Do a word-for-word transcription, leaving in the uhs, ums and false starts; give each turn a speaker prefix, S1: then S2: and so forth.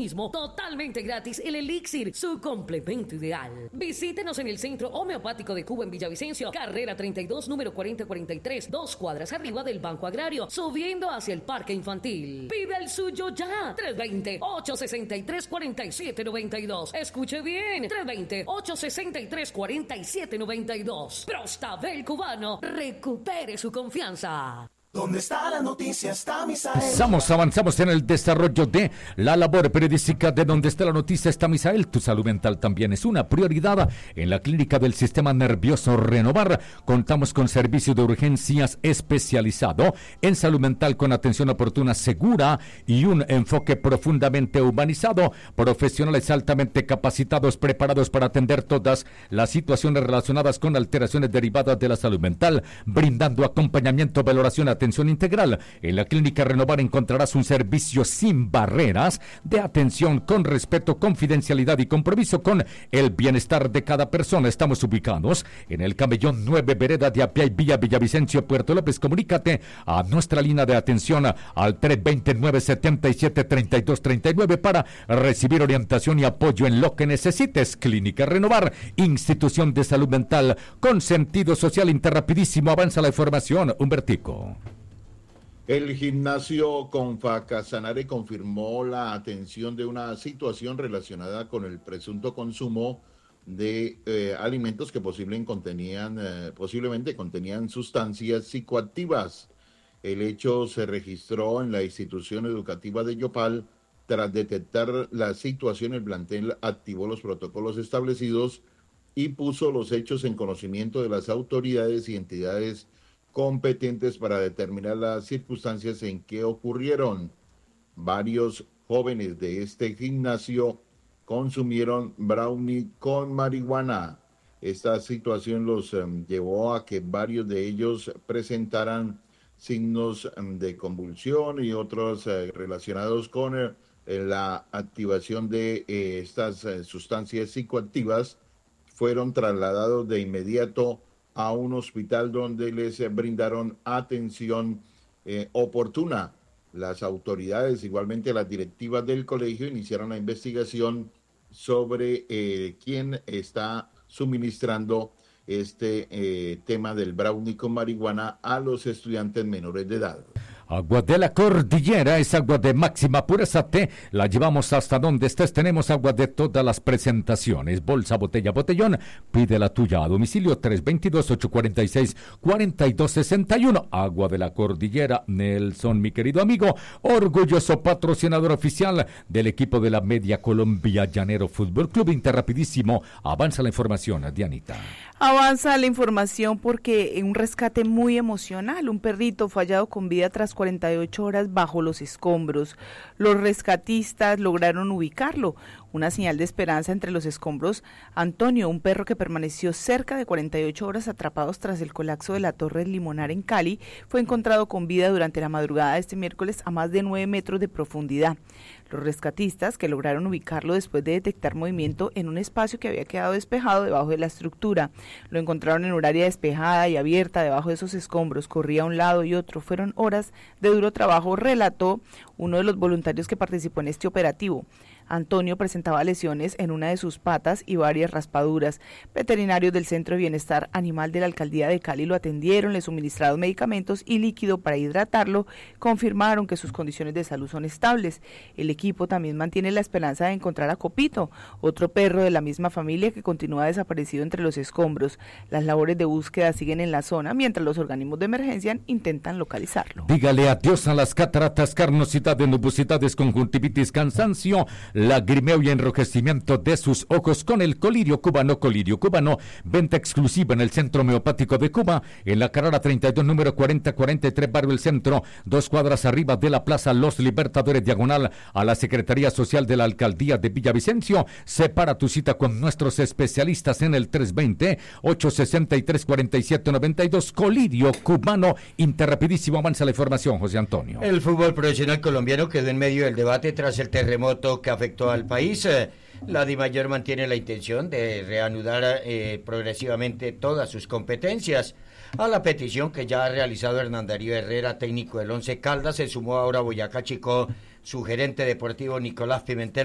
S1: mismo, totalmente gratis, el Elixir, su complemento ideal. Visítenos en el Centro Homeopático de Cuba en Villavicencio, carrera treinta y dos, número cuarenta cuarenta y tres, dos cuadras arriba del Banco Agrario, subiendo hacia el Parque Infantil. Pide el suyo ya, tres dos cero, ocho seis tres, cuatro siete nueve dos. Escuche bien, tres dos cero, ocho seis tres, cuatro siete nueve dos. Prostabel Cubano, recupere su confianza.
S2: ¿Dónde está la noticia? Está Misael.
S3: Avanzamos, avanzamos en el desarrollo de la labor periodística de Donde está la noticia. Está Misael. Tu salud mental también es una prioridad. En la clínica del Sistema Nervioso Renovar contamos con servicio de urgencias especializado en salud mental con atención oportuna, segura y un enfoque profundamente humanizado. Profesionales altamente capacitados, preparados para atender todas las situaciones relacionadas con alteraciones derivadas de la salud mental, brindando acompañamiento, valoración, atención Atención integral. En la Clínica Renovar encontrarás un servicio sin barreras de atención con respeto, confidencialidad y compromiso con el bienestar de cada persona. Estamos ubicados en el Camellón nueve, Vereda de Apiay, Villa Villavicencio, Puerto López. Comunícate a nuestra línea de atención al tres dos cero, nueve siete siete, tres dos tres nueve para recibir orientación y apoyo en lo que necesites. Clínica Renovar, institución de salud mental con sentido social. Interrapidísimo, avanza la información. Humbertico.
S4: El gimnasio Confa Casanare confirmó la atención de una situación relacionada con el presunto consumo de eh, alimentos que posiblemente contenían, eh, posiblemente contenían sustancias psicoactivas. El hecho se registró en la institución educativa de Yopal. Tras detectar la situación, el plantel activó los protocolos establecidos y puso los hechos en conocimiento de las autoridades y entidades competentes para determinar las circunstancias en que ocurrieron. Varios jóvenes de este gimnasio consumieron brownie con marihuana. Esta situación los um, llevó a que varios de ellos presentaran signos um, de convulsión y otros uh, relacionados con uh, la activación de eh, estas uh, sustancias psicoactivas. Fueron trasladados de inmediato a un hospital donde les brindaron atención eh, oportuna. Las autoridades, igualmente las directivas del colegio, iniciaron la investigación sobre eh, quién está suministrando este eh, tema del brownie con marihuana a los estudiantes menores de edad.
S3: Agua de la Cordillera es agua de máxima pureza, te la llevamos hasta donde estés. Tenemos agua de todas las presentaciones, bolsa, botella, botellón. Pide la tuya a domicilio tres dos dos, ocho cuatro seis, cuatro dos seis uno. Agua de la Cordillera. Nelson, mi querido amigo, orgulloso patrocinador oficial del equipo de la Media Colombia Llanero Fútbol Club. Interrapidísimo, avanza la información, Dianita.
S5: Avanza la información porque en un rescate muy emocional, un perrito fue hallado con vida tras cuarenta y ocho horas bajo los escombros. Los rescatistas lograron ubicarlo. Una señal de esperanza entre los escombros. Antonio, un perro que permaneció cerca de cuarenta y ocho horas atrapados tras el colapso de la Torre Limonar en Cali, fue encontrado con vida durante la madrugada de este miércoles a más de nueve metros de profundidad. Los rescatistas, que lograron ubicarlo después de detectar movimiento en un espacio que había quedado despejado debajo de la estructura, lo encontraron en un área despejada y abierta debajo de esos escombros, corría a un lado y otro. Fueron horas de duro trabajo, relató uno de los voluntarios que participó en este operativo. Antonio presentaba lesiones en una de sus patas y varias raspaduras. Veterinarios del Centro de Bienestar Animal de la Alcaldía de Cali lo atendieron, le suministraron medicamentos y líquido para hidratarlo, confirmaron que sus condiciones de salud son estables. El equipo también mantiene la esperanza de encontrar a Copito, otro perro de la misma familia que continúa desaparecido entre los escombros. Las labores de búsqueda siguen en la zona mientras los organismos de emergencia intentan localizarlo.
S3: Dígale adiós a las cataratas, carnosidades, nubosidades, conjuntivitis, cansancio, lagrimeo y enrojecimiento de sus ojos con el colirio cubano. Colirio cubano, venta exclusiva en el Centro Homeopático de Cuba, en la carrera treinta y dos, número cuarenta cuarenta y tres, Barrio El Centro, dos cuadras arriba de la Plaza Los Libertadores, diagonal a la Secretaría Social de la Alcaldía de Villavicencio. Separa tu cita con nuestros especialistas en el tres dos cero, ocho seis tres, cuatro siete nueve dos. Colirio cubano. Interrapidísimo, avanza la información, José Antonio.
S6: El fútbol profesional colombiano quedó en medio del debate tras el terremoto que afectó al país. La DIMAYOR mantiene la intención de reanudar eh, progresivamente todas sus competencias. A la petición que ya ha realizado Hernán Darío Herrera, técnico del Once Caldas, se sumó ahora Boyacá Chico, su gerente deportivo Nicolás Pimentel